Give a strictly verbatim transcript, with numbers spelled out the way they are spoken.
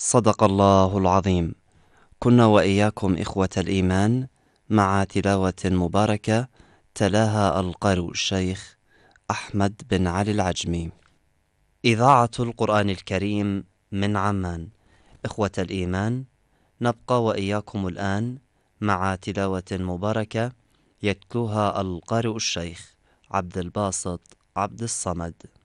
صدق الله العظيم. كنا وإياكم إخوة الإيمان مع تلاوة مباركة تلاها القارئ الشيخ أحمد بن علي العجمي. إذاعة القرآن الكريم من عمان. إخوة الإيمان، نبقى وإياكم الآن مع تلاوة مباركة يتلوها القارئ الشيخ عبد الباسط عبد الصمد.